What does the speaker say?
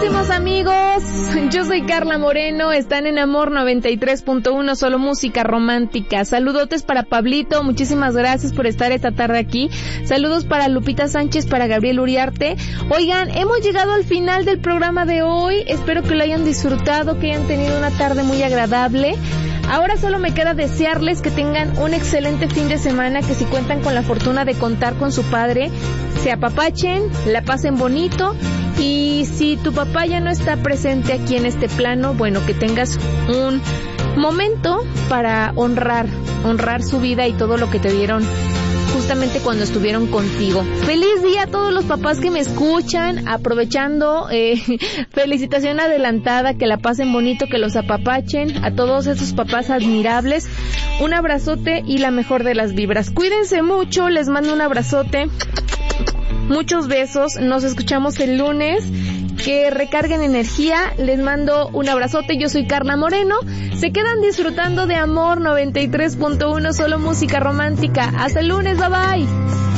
queridísimos amigos, yo soy Carla Moreno, están en Amor 93.1, solo música romántica. Saludotes para Pablito, muchísimas gracias por estar esta tarde aquí. Saludos para Lupita Sánchez, para Gabriel Uriarte. Oigan, hemos llegado al final del programa de hoy, espero que lo hayan disfrutado, que hayan tenido una tarde muy agradable. Ahora solo me queda desearles que tengan un excelente fin de semana, que si cuentan con la fortuna de contar con su padre, se apapachen, la pasen bonito, y si tu papá ya no está presente aquí en este plano, bueno, que tengas un momento para honrar su vida y todo lo que te dieron justamente cuando estuvieron contigo. Feliz día a todos los papás que me escuchan, aprovechando, felicitación adelantada, que la pasen bonito, que los apapachen, a todos esos papás admirables, un abrazote y la mejor de las vibras. Cuídense mucho, les mando un abrazote, muchos besos, nos escuchamos el lunes, que recarguen energía, les mando un abrazote, yo soy Carla Moreno, se quedan disfrutando de Amor 93.1, solo música romántica. Hasta el lunes, bye bye.